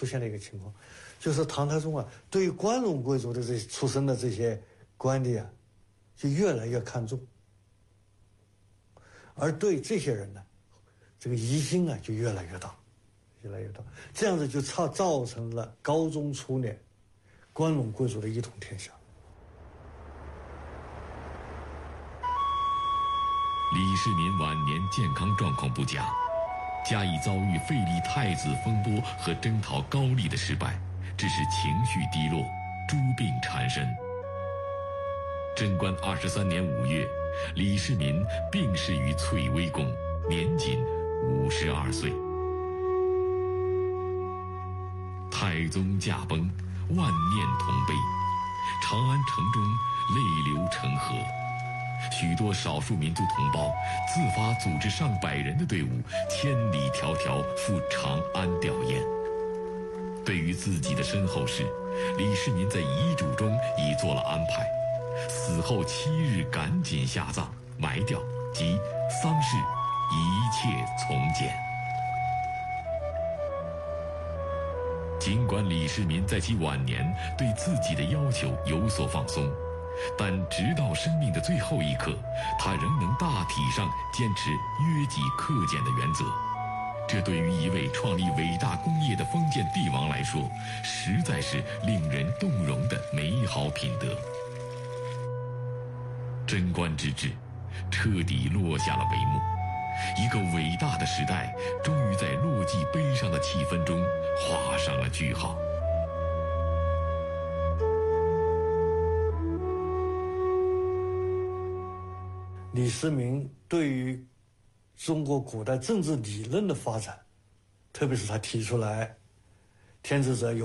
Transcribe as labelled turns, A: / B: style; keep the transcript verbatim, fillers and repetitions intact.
A: 出现了一个情况，就是唐太宗啊，对于关陇贵族的这出身的这些官吏啊，就越来越看重，而对这些人呢，这个疑心啊就越来越大，越来越大，这样子就造造成了高宗初年关陇贵族的一统天下。
B: 李世民晚年健康状况不佳，加以遭遇废立太子风波和征讨高丽的失败，致使情绪低落，诸病缠身。贞观二十三年五月，李世民病逝于翠微宫，年仅五十二岁。太宗驾崩，万念同悲，长安城中泪流成河。许多少数民族同胞自发组织上百人的队伍，千里迢迢赴长安吊唁。对于自己的身后事，李世民在遗嘱中已做了安排，死后七日赶紧下葬、埋掉，及丧事一切从简。尽管李世民在其晚年对自己的要求有所放松，但直到生命的最后一刻，他仍能大体上坚持约己克俭的原则。这对于一位创立伟大功业的封建帝王来说，实在是令人动容的美好品德。贞观之治彻底落下了帷幕，一个伟大的时代终于在落寂悲伤的气氛中画上了句号。
A: 李世民对于中国古代政治理论的发展，特别是他提出来天子者有